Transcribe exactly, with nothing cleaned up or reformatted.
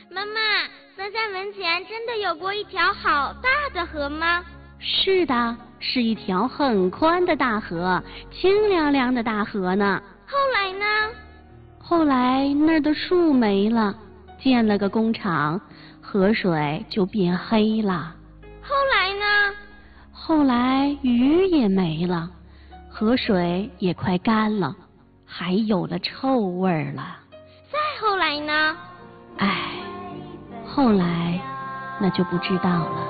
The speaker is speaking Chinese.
妈妈，咱家门前真的有过一条好大的河吗？ 是的，是一条很宽的大河，清凉凉的大河呢。 后来呢？ 后来那儿的树没了，建了个工厂，河水就变黑了。 后来呢？ 后来鱼也没了，河水也快干了，还有了臭味儿了。 再后来呢？ 唉，后来那就不知道了。